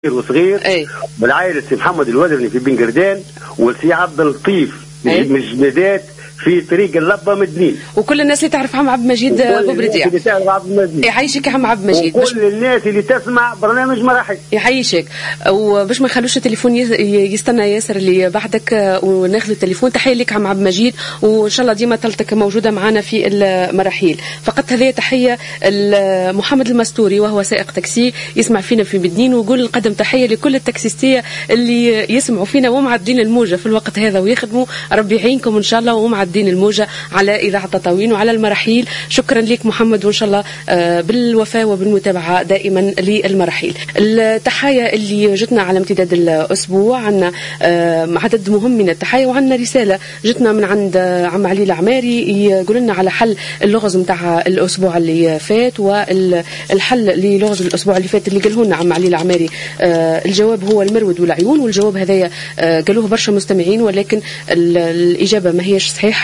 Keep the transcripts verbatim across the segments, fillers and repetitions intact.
وصغير اي بالعائله سي محمد الودرني في بن قردان وسي عبد اللطيف مش جمادات في طريق اللبه مدنين، وكل الناس اللي تعرف عم عبد المجيد بوبرديع اللي تعرف عبد المجيد يعيشك يا عم عبد المجيد، وكل الناس اللي تسمع برنامج مراحل يعيشك. وباش ما نخلوش التليفون يستنى ياسر اللي بعدك وناخذ التليفون، تحيه لك عم عبد المجيد، وان شاء الله ديما طلتك موجوده معنا في المراحيل. فقط هذه تحيه محمد المستوري وهو سائق تاكسي يسمع فينا في بدنين، ويقول نقدم تحيه لكل التاكسيستيه اللي يسمعوا فينا ومعدين الموجه في الوقت هذا ويخدموا، ربي يعينكم ان شاء الله ومعدين الموجة على إذاعة تطاوين وعلى المراحيل. شكرا لك محمد، وإن شاء الله بالوفاء وبالمتابعة دائما للمراحيل. التحايا اللي جتنا على امتداد الأسبوع، عنا عدد مهم من التحايا، وعنا رسالة جتنا من عند عم علي العماري يقول لنا على حل اللغز متاع الأسبوع اللي فات، والحل للغز الأسبوع اللي فات اللي قاله لنا عم علي العماري الجواب هو المرود والعيون، والجواب هذايا قالوه برشا مستمعين ولكن الإجابة ما هيش صحيحة.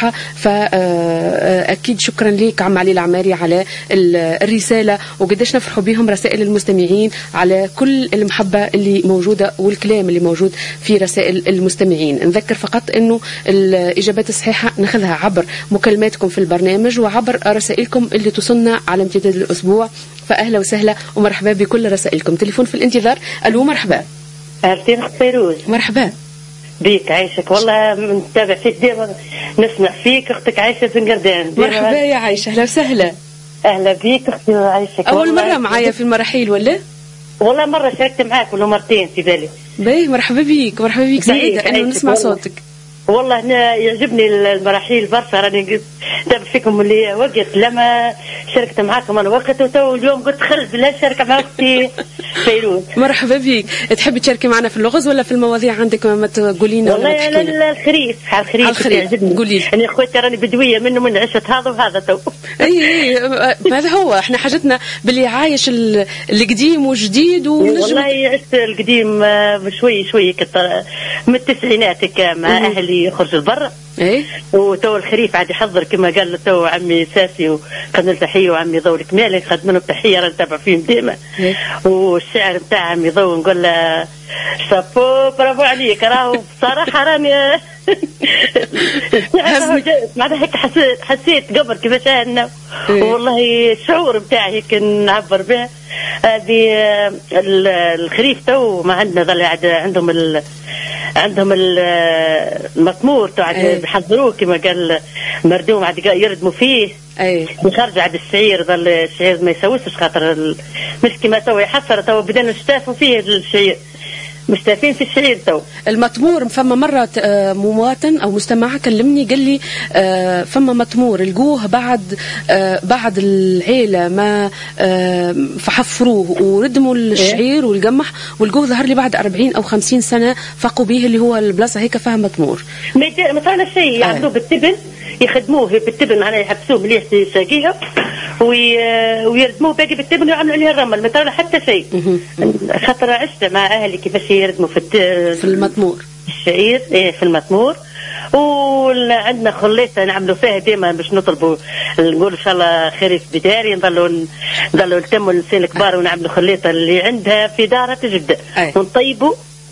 فأكيد شكرا لك عم علي العماري على الرسالة، وقديش نفرحوا بهم رسائل المستمعين على كل المحبة اللي موجودة والكلام اللي موجود في رسائل المستمعين. نذكر فقط أنه الإجابات الصحيحة ناخذها عبر مكالماتكم في البرنامج وعبر رسائلكم اللي توصلنا على امتداد الأسبوع. فأهلا وسهلا ومرحبا بكل رسائلكم. تليفون في الانتظار. ألو مرحبا. أهلين أخت فيروز. مرحبا بيك عايشك، والله نتابع فيك ديما، نسمع فيك اختك عايشه في قردان. مرحبا يا عايشه، اهلا وسهلا. اهلا بيك اختي عايشك. اول مره معايا في المراحيل ولا؟ والله مره شاركت معاك ولا مرتين في بالي. باهي مرحبا بيك، مرحبا بيك، سعيده انه نسمع والله. صوتك. والله أنا يعجبني المراحيل برشا، راني نتابع فيكم اللي وقت لما شاركت معاكم انا وقت، وتو اليوم قلت خل بالله شارك مع اختي فيروز. مرحبا بيك. تحبي تشاركي معنا في اللغز ولا في المواضيع عندك ما تقولينا؟ والله على الخريف، على الخريف يعجبني. قولي انا يعني اخوتي راني بدويه منه من عشت هذا وهذا تو. اي اي هذا هو، احنا حاجتنا باللي عايش القديم وجديد. والله عشت القديم بشوي شوي كتر من التسعينات مع اهلي يخرج البر. ايه وتو الخريف عاد يحضر كما قال تو عمي ساسي وقدم تحيه، وعمي ضو الكمالي خد منهم تحيه رانا نتابع فيهم ديما. إيه؟ والشعر نتاع عمي ضو نقول له شابو برافو عليك، راهو بصراحه راني معناها هيك حسيت حسيت قبل كيفاش انا. إيه؟ والله الشعور نتاعي هيك نعبر به. هذه الخريف تو ما عندنا ظل عندهم ال عندهم المطمور تو عاد بيحضروه كما قال مردوم عاد يردموا فيه. اي يخرج عاد الشعير، ظل الشعير ما يسويش خاطر مش كما تو يحصر تو بدنا نشتافوا فيه الشعير، مستافين في الشعير تو. المطمور فما مرة مواطن أو مستمع كلمني قال لي فما مطمور لقوه بعد بعد العيلة ما فحفروه وردموا الشعير والقمح، ولقوه ظهر لي بعد أربعين أو خمسين سنة فقوا به اللي هو البلاصة هيك فيها مطمور. ما صار شيء يعملوه بالتبن، يخدموه بالتبن معناها يحبسوه مليح ساقيه ويردموه باقي بالتبن ويعملوا عليه الرمل، ما صار حتى شيء. خاطر عشت مع اهلي كيفاش يردموا في في المطمور الشعير. ايه في المطمور. وعندنا خليطه نعملوا فيها ديما باش نطلبوا نقول ان شاء الله خريف بداري، نضلوا نضلوا نتموا النساء الكبار ونعملوا خليطه اللي عندها في دارها تجبد ونطيبوا.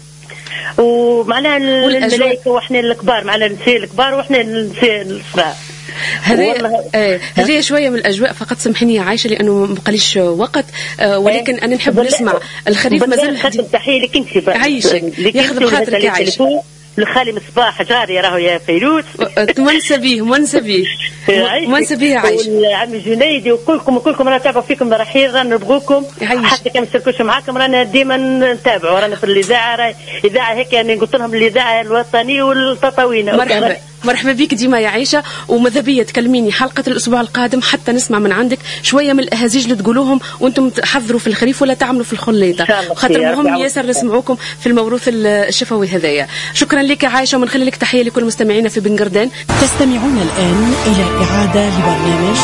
ومعناها الملائكه واحنا الكبار معنا النساء الكبار واحنا النساء الصغار. هذه آه هذه شويه من الاجواء. فقط سامحيني يا عائشه لانه ما بقاليش وقت، آه ولكن انا نحب نسمع الخريف مازال. خدم تحيه لك انت عايشك، ياخذ بخاطرك يا عائشه. الخالي مصباح جاري راهو يا فيروز، منسى به منسى به منسى به يا عائشه. والعم جنيدي وكلكم وكلكم رانا نتابعوا فيكم مراحيل، رانا نبغوكم حتى كان نشاركوش معاكم، رانا ديما نتابعوا، رانا في الاذاعه اذاعه هيك يعني قلت لهم الاذاعه الوطنيه والتطاوينه. مرحبا مرحبا بك ديما يا عائشه، وماذا بيا تكلميني حلقه الاسبوع القادم حتى نسمع من عندك شويه من الاهازيج اللي تقولوهم وانتم تحضروا في الخريف ولا تعملوا في الخليطه، خاطر مهم ياسر نسمعوكم في الموروث الشفوي هذايا. شكرا لك يا عائشه، ومن خلال لك تحيه لكل مستمعينا في بن قردان. تستمعون الان الى اعاده لبرنامج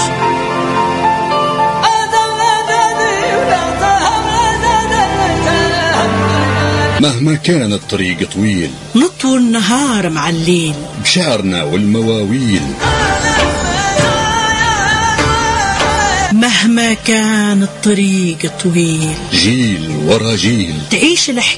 مهما كان الطريق طويل نطوي النهار مع الليل بشعرنا والمواويل. مهما كان الطريق طويل جيل ورا جيل تعيش الحكاية